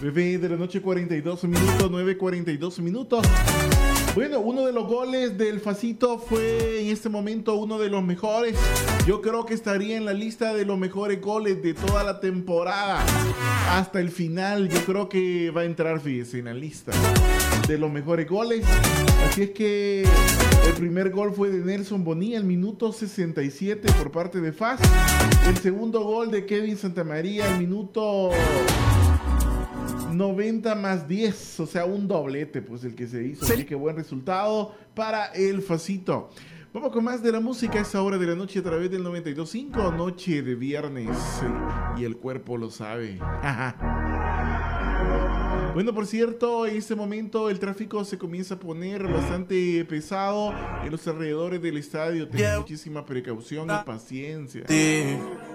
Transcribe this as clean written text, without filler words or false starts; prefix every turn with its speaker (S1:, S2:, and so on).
S1: 9 de la noche, 42 minutos, 9:42 minutos. Bueno, uno de los goles del Facito fue en este momento uno de los mejores. Yo creo que estaría en la lista de los mejores goles de toda la temporada. Hasta el final, yo creo que va a entrar, fíjese, en la lista de los mejores goles. Así es que el primer gol fue de Nelson Bonilla al minuto 67 por parte de FAS. El segundo gol de Kevin Santamaría al minuto 90 más 10, o sea, un doblete, pues el que se hizo. Así que buen resultado para el Facito. Vamos con más de la música a esa hora de la noche a través del 92.5, noche de viernes. Y el cuerpo lo sabe. Bueno, por cierto, en este momento el tráfico se comienza a poner bastante pesado en los alrededores del estadio. Ten muchísima precaución y paciencia.